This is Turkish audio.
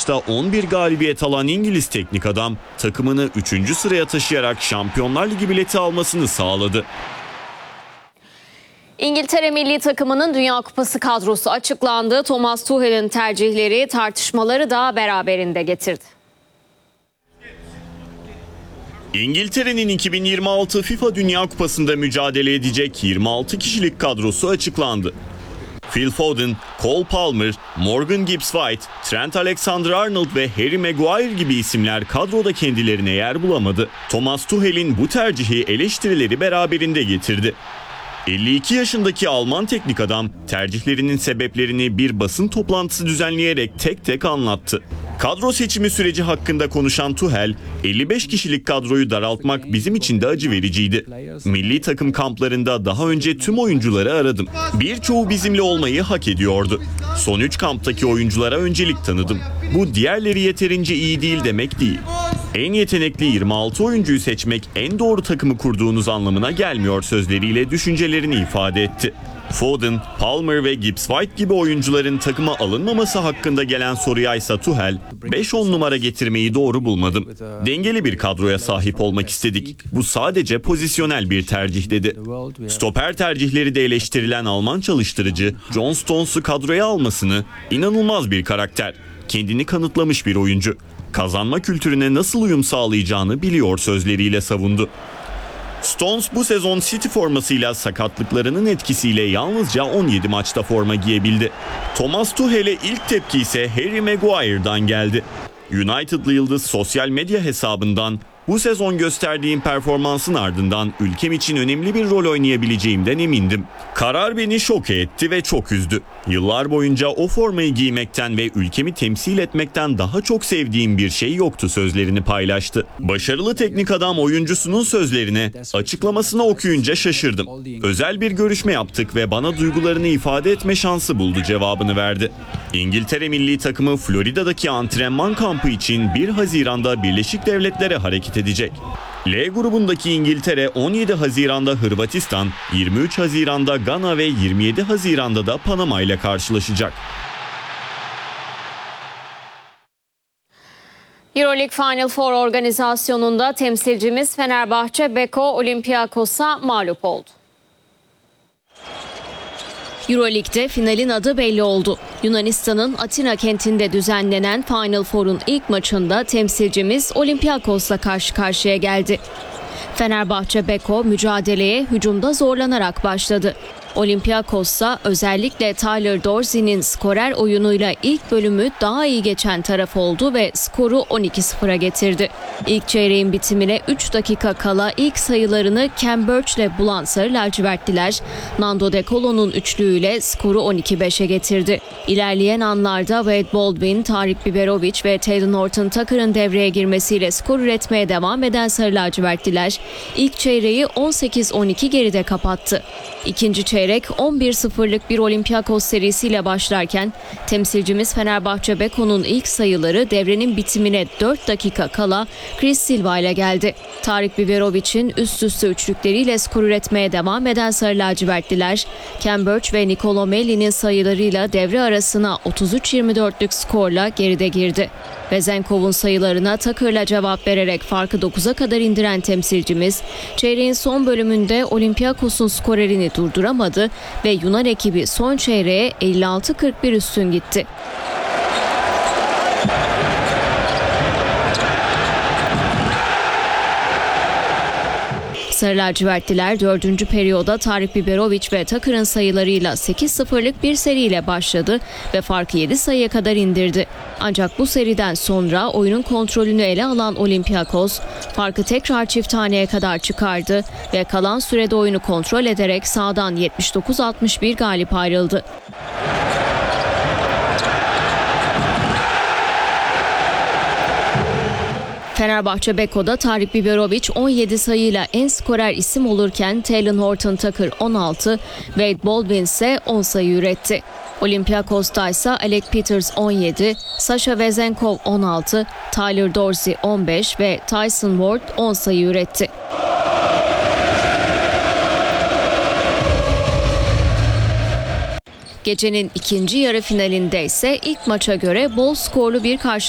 maçta 11 galibiyet alan İngiliz teknik adam takımını 3. sıraya taşıyarak Şampiyonlar Ligi bileti almasını sağladı. İngiltere milli takımının Dünya Kupası kadrosu açıklandı. Thomas Tuchel'in tercihleri tartışmaları da beraberinde getirdi. İngiltere'nin 2026 FIFA Dünya Kupası'nda mücadele edecek 26 kişilik kadrosu açıklandı. Phil Foden, Cole Palmer, Morgan Gibbs-White, Trent Alexander-Arnold ve Harry Maguire gibi isimler kadroda kendilerine yer bulamadı. Thomas Tuchel'in bu tercihi eleştirileri beraberinde getirdi. 52 yaşındaki Alman teknik adam tercihlerinin sebeplerini bir basın toplantısı düzenleyerek tek tek anlattı. Kadro seçimi süreci hakkında konuşan Tuchel, 55 kişilik kadroyu daraltmak bizim için de acı vericiydi. Milli takım kamplarında daha önce tüm oyuncuları aradım. Birçoğu bizimle olmayı hak ediyordu. Son 3 kamptaki oyunculara öncelik tanıdım. Bu diğerleri yeterince iyi değil demek değil. En yetenekli 26 oyuncuyu seçmek en doğru takımı kurduğunuz anlamına gelmiyor sözleriyle düşüncelerini ifade etti. Foden, Palmer ve Gibbs-White gibi oyuncuların takıma alınmaması hakkında gelen soruya ise Tuchel, 5-10 numara getirmeyi doğru bulmadım. Dengeli bir kadroya sahip olmak istedik. Bu sadece pozisyonel bir tercih dedi. Stoper tercihleri de eleştirilen Alman çalıştırıcı, John Stones'u kadroya almasını, inanılmaz bir karakter, kendini kanıtlamış bir oyuncu, kazanma kültürüne nasıl uyum sağlayacağını biliyor sözleriyle savundu. Stones bu sezon City formasıyla sakatlıklarının etkisiyle yalnızca 17 maçta forma giyebildi. Thomas Tuchel'e ilk tepki ise Harry Maguire'dan geldi. United'lı yıldız sosyal medya hesabından "Bu sezon gösterdiğim performansın ardından ülkem için önemli bir rol oynayabileceğimden emindim. Karar beni şoke etti ve çok üzdü. Yıllar boyunca o formayı giymekten ve ülkemi temsil etmekten daha çok sevdiğim bir şey yoktu" sözlerini paylaştı. Başarılı teknik adam oyuncusunun sözlerine, açıklamasını okuyunca şaşırdım. "Özel bir görüşme yaptık ve bana duygularını ifade etme şansı buldu" cevabını verdi. İngiltere milli takımı Florida'daki antrenman kampı için 1 Haziran'da Birleşik Devletlere hareket edecek. L grubundaki İngiltere 17 Haziran'da Hırvatistan, 23 Haziran'da Gana ve 27 Haziran'da da Panama ile karşılaşacak. Euroleague Final Four organizasyonunda temsilcimiz Fenerbahçe Beko Olympiakos'a mağlup oldu. Euroleague'de finalin adı belli oldu. Yunanistan'ın Atina kentinde düzenlenen Final Four'un ilk maçında temsilcimiz Olympiakos'la karşı karşıya geldi. Fenerbahçe Beko mücadeleye hücumda zorlanarak başladı. Olympiakos'sa özellikle Tyler Dorsey'nin skorer oyunuyla ilk bölümü daha iyi geçen taraf oldu ve skoru 12-0'a getirdi. İlk çeyreğin bitimine 3 dakika kala ilk sayılarını Cam Birch'le bulan Sarı Lacivertliler, Nando De Colo'nun üçlüğüyle skoru 12-5'e getirdi. İlerleyen anlarda Wade Baldwin, Tarik Biberovic ve Talen Horton-Tucker'ın devreye girmesiyle skor üretmeye devam eden Sarı Lacivertliler ilk çeyreği 18-12 geride kapattı. İkinci çeyrek 11-0'lık bir Olympiakos serisiyle başlarken temsilcimiz Fenerbahçe Beko'nun ilk sayıları devrenin bitimine 4 dakika kala Chris Silva ile geldi. Tarik Biberovic'in üst üste üçlükleriyle skor üretmeye devam eden Sarı Lacivertliler, Cam Birch ve Nicolo Melli'nin sayılarıyla devre arasına 33-24'lük skorla geride girdi. Vezenkov'un sayılarına Tucker'la cevap vererek farkı 9'a kadar indiren temsilcimiz, çeyreğin son bölümünde Olympiakos'un skorerini durduramadı ve Yunan ekibi son çeyreğe 56-41 üstün gitti. Sarı lacivertliler 4. periyoda Tarik Biberovic ve Tucker'ın sayılarıyla 8-0'lık bir seriyle başladı ve farkı 7 sayıya kadar indirdi. Ancak bu seriden sonra oyunun kontrolünü ele alan Olympiakos farkı tekrar çift haneye kadar çıkardı ve kalan sürede oyunu kontrol ederek sahadan 79-61 galip ayrıldı. Fenerbahçe Beko'da Tarik Biberovic 17 sayıyla en skorer isim olurken Talen Horton-Tucker 16, Wade Baldwin ise 10 sayı üretti. Olympiakos'ta ise Alec Peters 17, Sasha Vezenkov 16, Tyler Dorsey 15 ve Tyson Ward 10 sayı üretti. Gecenin ikinci yarı finalinde ise ilk maça göre bol skorlu bir karşılaşma